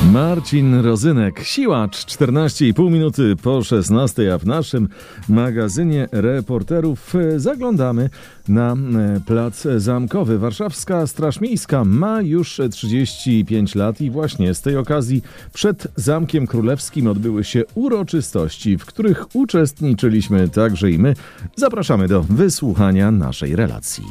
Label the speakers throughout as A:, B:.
A: Marcin Rozynek, siłacz, 14,5 minuty po 16, a w naszym magazynie reporterów zaglądamy na Plac Zamkowy. Warszawska Straż Miejska ma już 35 lat i właśnie z tej okazji przed Zamkiem Królewskim odbyły się uroczystości, w których uczestniczyliśmy także i my. Zapraszamy do wysłuchania naszej relacji.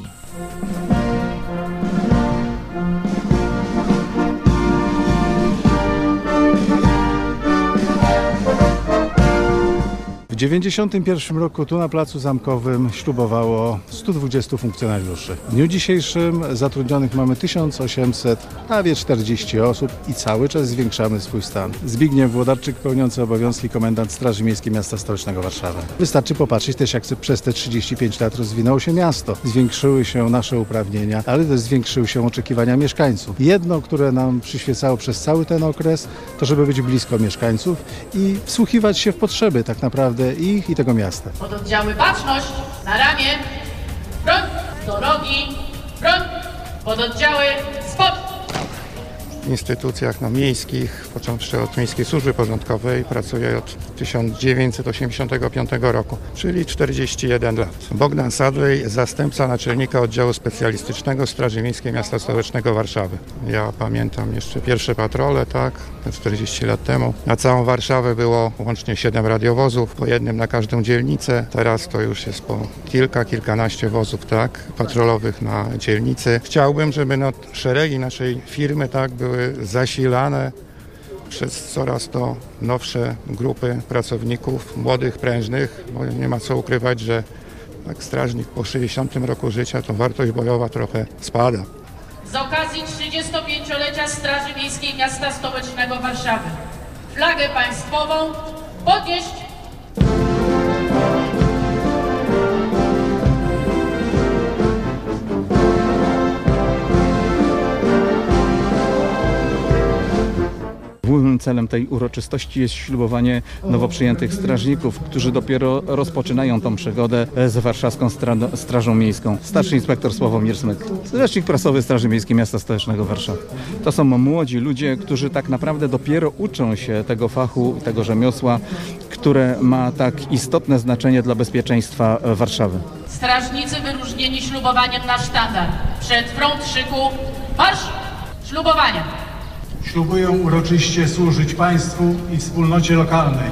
B: W 1991 roku tu na Placu Zamkowym ślubowało 120 funkcjonariuszy. W dniu dzisiejszym zatrudnionych mamy 1800, prawie 40 osób i cały czas zwiększamy swój stan. Zbigniew Włodarczyk, pełniący obowiązki komendant Straży Miejskiej Miasta Stołecznego Warszawy. Wystarczy popatrzeć też, jak przez te 35 lat rozwinęło się miasto. Zwiększyły się nasze uprawnienia, ale też zwiększyły się oczekiwania mieszkańców. Jedno, które nam przyświecało przez cały ten okres, to żeby być blisko mieszkańców i wsłuchiwać się w potrzeby tak naprawdę ich i tego miasta.
C: Pododdziały baczność, na ramię, broń, do rogi, broń, pododdziały, spod.
D: W instytucjach miejskich, począwszy od Miejskiej Służby Porządkowej, pracuję od 1985 roku, czyli 41 lat. Bogdan Sadlej, zastępca naczelnika oddziału specjalistycznego Straży Miejskiej Miasta Stołecznego Warszawy. Ja pamiętam jeszcze pierwsze patrole, 40 lat temu. Na całą Warszawę było łącznie 7 radiowozów, po jednym na każdą dzielnicę. Teraz to już jest po kilkanaście wozów, patrolowych na dzielnicy. Chciałbym, żeby szeregi naszej firmy, były zasilane przez coraz to nowsze grupy pracowników, młodych, prężnych, bo nie ma co ukrywać, że strażnik po 60 roku życia to wartość bojowa trochę spada.
C: Z okazji 35-lecia Straży Miejskiej Miasta Stołecznego Warszawy flagę państwową podnieść.
E: Głównym celem tej uroczystości jest ślubowanie nowo przyjętych strażników, którzy dopiero rozpoczynają tą przygodę z Warszawską Strażą Miejską. Starszy inspektor Sławomir Smyk, rzecznik prasowy Straży Miejskiej Miasta Stołecznego Warszawy. To są młodzi ludzie, którzy tak naprawdę dopiero uczą się tego fachu, tego rzemiosła, które ma tak istotne znaczenie dla bezpieczeństwa Warszawy.
C: Strażnicy wyróżnieni ślubowaniem na sztandar. Przed front szyku marsz ślubowania.
F: Ślubuję uroczyście służyć państwu i wspólnocie lokalnej.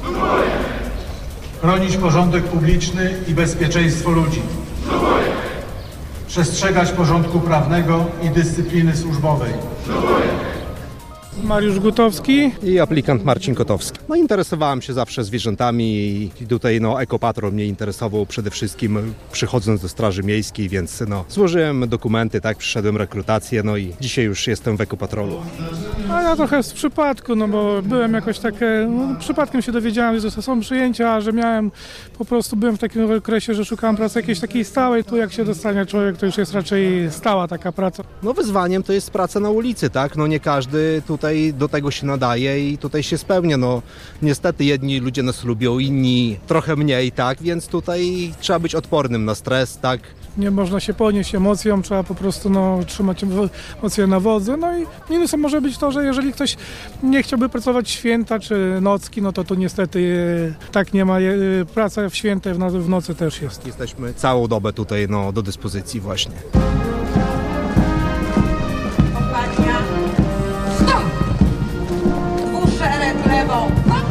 F: Chronić porządek publiczny i bezpieczeństwo ludzi. Przestrzegać porządku prawnego i dyscypliny służbowej.
G: Mariusz Gutowski
H: i aplikant Marcin Kotowski. Interesowałem się zawsze zwierzętami i tutaj ekopatrol mnie interesował przede wszystkim przychodząc do Straży Miejskiej, więc złożyłem dokumenty, przyszedłem rekrutację, i dzisiaj już jestem w ekopatrolu.
G: A ja trochę z przypadku, bo byłem jakoś przypadkiem się dowiedziałem, że są przyjęcia, że byłem w takim okresie, że szukałem pracy jakiejś takiej stałej. Tu jak się dostanie człowiek, to już jest raczej stała taka praca.
H: Wyzwaniem to jest praca na ulicy, nie każdy tutaj do tego się nadaje i tutaj się spełnia. Niestety jedni ludzie nas lubią, inni trochę mniej, więc tutaj trzeba być odpornym na stres,
G: Nie można się ponieść emocjom, trzeba po prostu trzymać emocje na wodzy. I minusem może być to, że jeżeli ktoś nie chciałby pracować święta czy nocki, to tu niestety tak nie ma. Praca w święta w nocy też jest.
H: Jesteśmy całą dobę tutaj do dyspozycji właśnie.
C: Szereg lewą.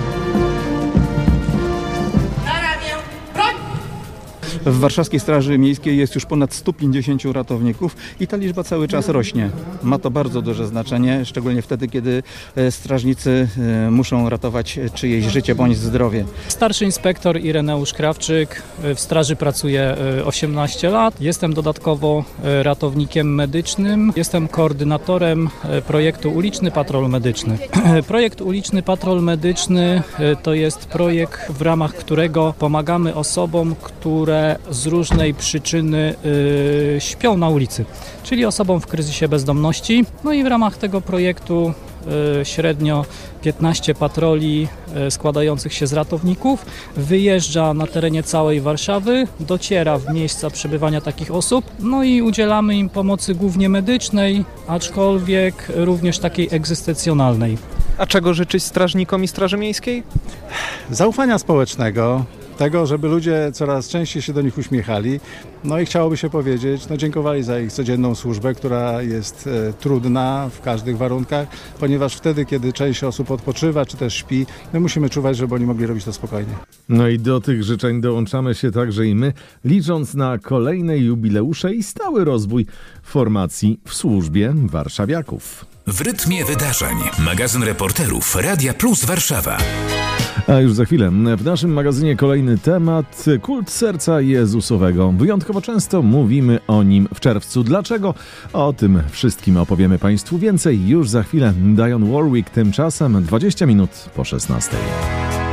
C: Na ramię. Broń.
E: W Warszawskiej Straży Miejskiej jest już ponad 150 ratowników i ta liczba cały czas rośnie. Ma to bardzo duże znaczenie, szczególnie wtedy, kiedy strażnicy muszą ratować czyjeś życie bądź zdrowie.
I: Starszy inspektor Ireneusz Krawczyk, w straży pracuję 18 lat. Jestem dodatkowo ratownikiem medycznym. Jestem koordynatorem projektu Uliczny Patrol Medyczny. Projekt Uliczny Patrol Medyczny to jest projekt, w ramach którego pomagamy osobom, które z różnej przyczyny śpią na ulicy, czyli osobom w kryzysie bezdomności. I w ramach tego projektu średnio 15 patroli składających się z ratowników wyjeżdża na terenie całej Warszawy, dociera w miejsca przebywania takich osób, i udzielamy im pomocy głównie medycznej, aczkolwiek również takiej egzystencjonalnej.
J: A czego życzyć strażnikom i Straży Miejskiej?
B: Zaufania społecznego, tego, żeby ludzie coraz częściej się do nich uśmiechali. No i chciałoby się powiedzieć, dziękowali za ich codzienną służbę, która jest trudna w każdych warunkach, ponieważ wtedy, kiedy część osób odpoczywa czy też śpi, my musimy czuwać, żeby oni mogli robić to spokojnie.
A: No i do tych życzeń dołączamy się także i my, licząc na kolejne jubileusze i stały rozwój formacji w służbie warszawiaków.
K: W rytmie wydarzeń. Magazyn reporterów Radia Plus Warszawa.
A: A już za chwilę w naszym magazynie kolejny temat. Kult serca Jezusowego. Wyjątkowo często mówimy o nim w czerwcu. Dlaczego? O tym wszystkim opowiemy Państwu więcej już za chwilę. Dionne Warwick, tymczasem 20 minut po 16.